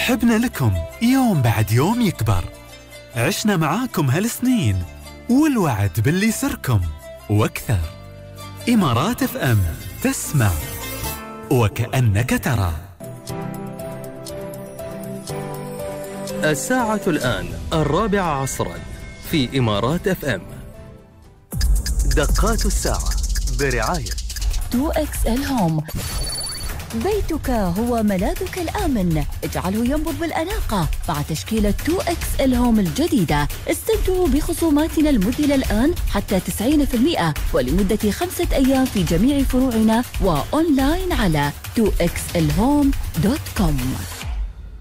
حبنا لكم يوم بعد يوم يكبر. عشنا معاكم هالسنين والوعد باللي يسركم وأكثر. إمارات اف ام، تسمع وكأنك ترى. الساعة الآن 4 عصرا في إمارات اف ام. دقات الساعة برعاية 2XL هوم. بيتك هو ملاذك الآمن، اجعله ينبض بالأناقة مع تشكيلة 2XL هوم الجديدة. استمتعوا بخصوماتنا المذهلة الآن حتى 90% ولمدة 5 أيام في جميع فروعنا وأونلاين على 2xlhome.com.